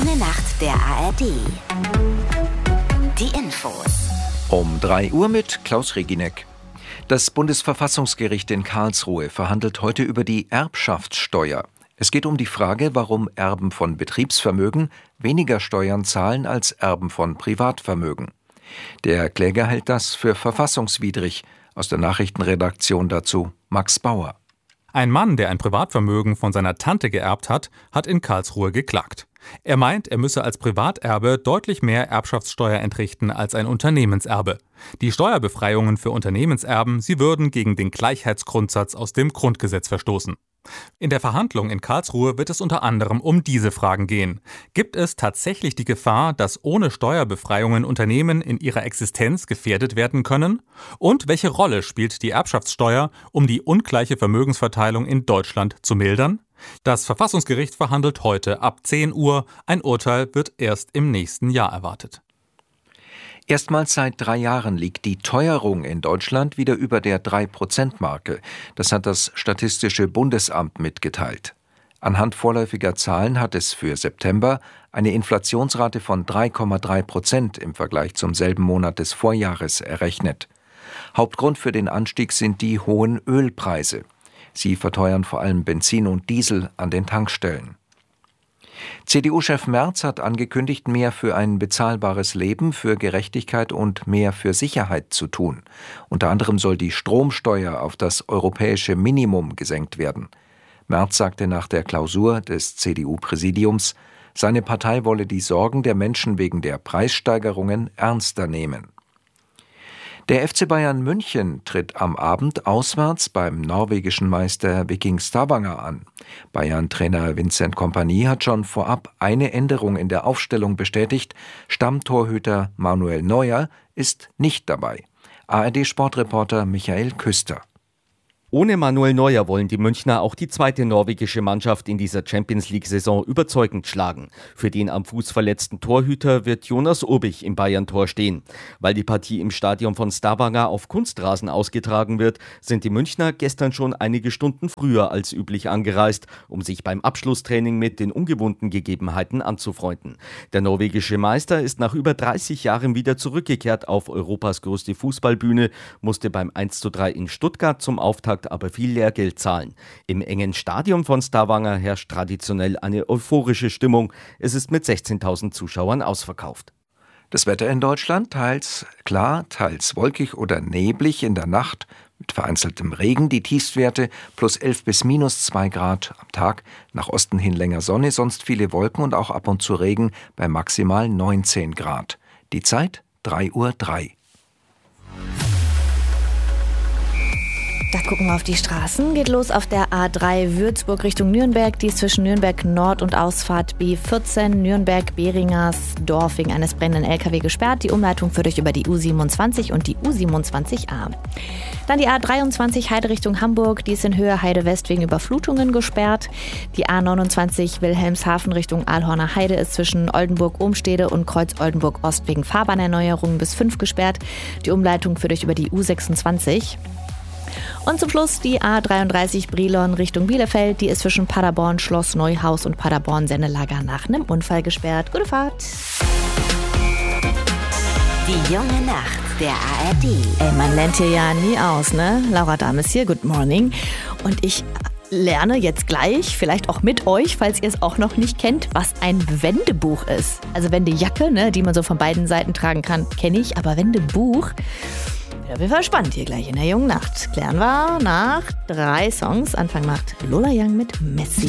junge Nacht der ARD. Die Infos. Um 3 Uhr mit Klaus Reginek. Das Bundesverfassungsgericht in Karlsruhe verhandelt heute über die Erbschaftssteuer. Es geht um die Frage, warum Erben von Betriebsvermögen weniger Steuern zahlen als Erben von Privatvermögen. Der Kläger hält das für verfassungswidrig. Aus der Nachrichtenredaktion dazu Max Bauer. Ein Mann, der ein Privatvermögen von seiner Tante geerbt hat in Karlsruhe geklagt. Er meint, er müsse als Privaterbe deutlich mehr Erbschaftssteuer entrichten als ein Unternehmenserbe. Die Steuerbefreiungen für Unternehmenserben, sie würden gegen den Gleichheitsgrundsatz aus dem Grundgesetz verstoßen. In der Verhandlung in Karlsruhe wird es unter anderem um diese Fragen gehen. Gibt es tatsächlich die Gefahr, dass ohne Steuerbefreiungen Unternehmen in ihrer Existenz gefährdet werden können? Und welche Rolle spielt die Erbschaftssteuer, um die ungleiche Vermögensverteilung in Deutschland zu mildern? Das Verfassungsgericht verhandelt heute ab 10 Uhr. Ein Urteil wird erst im nächsten Jahr erwartet. Erstmals seit 3 Jahren liegt die Teuerung in Deutschland wieder über der 3%-Marke. Das hat das Statistische Bundesamt mitgeteilt. Anhand vorläufiger Zahlen hat es für September eine Inflationsrate von 3,3% im Vergleich zum selben Monat des Vorjahres errechnet. Hauptgrund für den Anstieg sind die hohen Ölpreise. Sie verteuern vor allem Benzin und Diesel an den Tankstellen. CDU-Chef Merz hat angekündigt, mehr für ein bezahlbares Leben, für Gerechtigkeit und mehr für Sicherheit zu tun. Unter anderem soll die Stromsteuer auf das europäische Minimum gesenkt werden. Merz sagte nach der Klausur des CDU-Präsidiums, seine Partei wolle die Sorgen der Menschen wegen der Preissteigerungen ernster nehmen. Der FC Bayern München tritt am Abend auswärts beim norwegischen Meister Viking Stavanger an. Bayern-Trainer Vincent Kompany hat schon vorab eine Änderung in der Aufstellung bestätigt. Stammtorhüter Manuel Neuer ist nicht dabei. ARD-Sportreporter Michael Küster. Ohne Manuel Neuer wollen die Münchner auch die zweite norwegische Mannschaft in dieser Champions-League-Saison überzeugend schlagen. Für den am Fuß verletzten Torhüter wird Jonas Urbich im Bayern-Tor stehen. Weil die Partie im Stadion von Stavanger auf Kunstrasen ausgetragen wird, sind die Münchner gestern schon einige Stunden früher als üblich angereist, um sich beim Abschlusstraining mit den ungewohnten Gegebenheiten anzufreunden. Der norwegische Meister ist nach über 30 Jahren wieder zurückgekehrt auf Europas größte Fußballbühne, musste beim 1:3 in Stuttgart zum Auftakt aber viel Lehrgeld zahlen. Im engen Stadion von Stavanger herrscht traditionell eine euphorische Stimmung. Es ist mit 16.000 Zuschauern ausverkauft. Das Wetter in Deutschland teils klar, teils wolkig oder neblig in der Nacht mit vereinzeltem Regen. Die Tiefstwerte +11 bis -2 Grad am Tag. Nach Osten hin länger Sonne, sonst viele Wolken und auch ab und zu Regen bei maximal 19 Grad. Die Zeit 3:03 Uhr. Da gucken wir auf die Straßen. Geht los auf der A3 Würzburg Richtung Nürnberg. Die ist zwischen Nürnberg Nord und Ausfahrt B14 Nürnberg-Beringersdorf wegen eines brennenden LKW gesperrt. Die Umleitung führt euch über die U27 und die U27a. Dann die A23 Heide Richtung Hamburg. Die ist in Höhe Heide West wegen Überflutungen gesperrt. Die A29 Wilhelmshaven Richtung Aalhorner Heide ist zwischen Oldenburg-Ohmstede und Kreuz-Oldenburg-Ost wegen Fahrbahnerneuerungen bis 5 gesperrt. Die Umleitung führt euch über die U26. Und zum Schluss die A33 Brilon Richtung Bielefeld. Die ist zwischen Paderborn, Schloss Neuhaus und Paderborn Sennelager nach einem Unfall gesperrt. Gute Fahrt. Die junge Nacht der ARD. Man lernt hier ja nie aus, ne? Laura Dahm ist hier, good morning. Und ich lerne jetzt gleich, vielleicht auch mit euch, falls ihr es auch noch nicht kennt, was ein Wendebuch ist. Also Wendejacke, ne, die man so von beiden Seiten tragen kann, kenne ich. Aber Wendebuch... Ja, wir sind spannend hier gleich in der jungen Nacht. Klären wir nach 3 Songs. Anfang macht Lola Young mit Messi.